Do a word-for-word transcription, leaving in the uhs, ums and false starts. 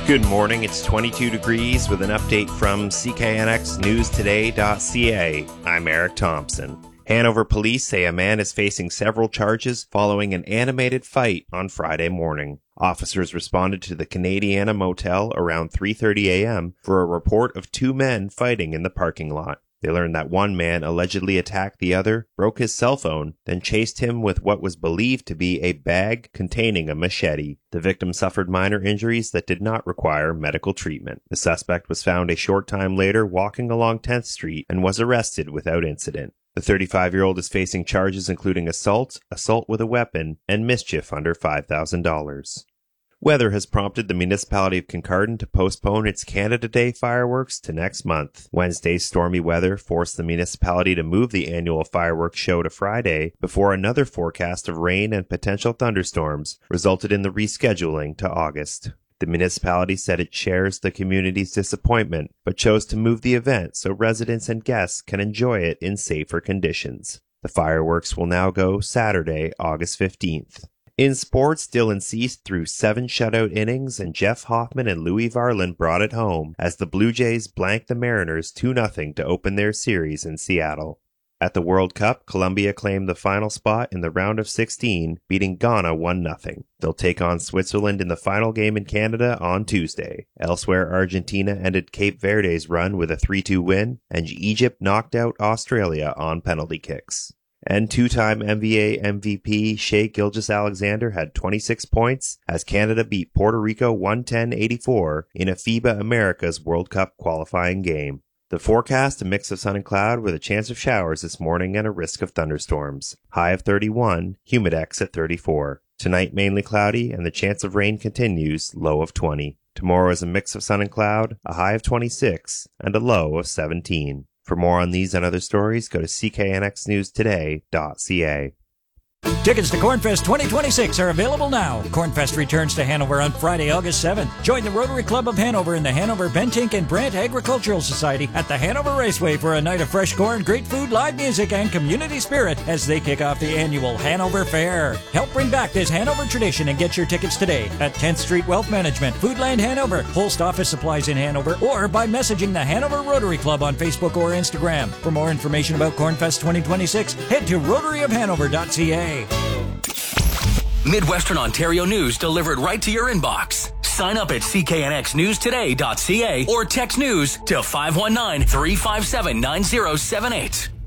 Good morning, it's twenty-two degrees with an update from C K N X News Today dot C A. I'm Eric Thompson. Hanover police say a man is facing several charges following an animated fight on Friday morning. Officers responded to the Canadiana Motel around three thirty a.m. for a report of two men fighting in the parking lot. They learned that one man allegedly attacked the other, broke his cell phone, then chased him with what was believed to be a bag containing a machete. The victim suffered minor injuries that did not require medical treatment. The suspect was found a short time later walking along tenth street and was arrested without incident. The thirty-five-year-old is facing charges including assault, assault with a weapon, and mischief under five thousand dollars. Weather has prompted the municipality of Kincardine to postpone its Canada Day fireworks to next month. Wednesday's stormy weather forced the municipality to move the annual fireworks show to Friday before another forecast of rain and potential thunderstorms resulted in the rescheduling to August. The municipality said it shares the community's disappointment, but chose to move the event so residents and guests can enjoy it in safer conditions. The fireworks will now go Saturday, August fifteenth. In sports, Dylan Cease threw seven shutout innings and Jeff Hoffman and Louis Varland brought it home as the Blue Jays blanked the Mariners two nothing to open their series in Seattle. At the World Cup, Colombia claimed the final spot in the round of sixteen, beating Ghana one nothing. They'll take on Switzerland in the final game in Canada on Tuesday. Elsewhere, Argentina ended Cape Verde's run with a three two win, and Egypt knocked out Australia on penalty kicks. And two-time N B A M V P Shai Gilgeous-Alexander had twenty-six points as Canada beat Puerto Rico one ten eighty-four in a FIBA Americas World Cup qualifying game. The forecast, a mix of sun and cloud with a chance of showers this morning and a risk of thunderstorms. High of thirty-one, humidex at thirty-four. Tonight mainly cloudy and the chance of rain continues, low of twenty. Tomorrow is a mix of sun and cloud, a high of twenty-six, and a low of seventeen. For more on these and other stories, go to C K N X News Today dot C A. Tickets to Cornfest twenty twenty-six are available now. Cornfest returns to Hanover on Friday, August seventh. Join the Rotary Club of Hanover and the Hanover Bentink and Brant Agricultural Society at the Hanover Raceway for a night of fresh corn, great food, live music, and community spirit as they kick off the annual Hanover Fair. Help bring back this Hanover tradition and get your tickets today at tenth Street Wealth Management, Foodland Hanover, Holst Office Supplies in Hanover, or by messaging the Hanover Rotary Club on Facebook or Instagram. For more information about Cornfest twenty twenty-six, head to rotary of hanover dot C A. Midwestern Ontario news delivered right to your inbox. Sign up at C K N X News Today dot C A or text news to five one nine, three five seven, nine zero seven eight.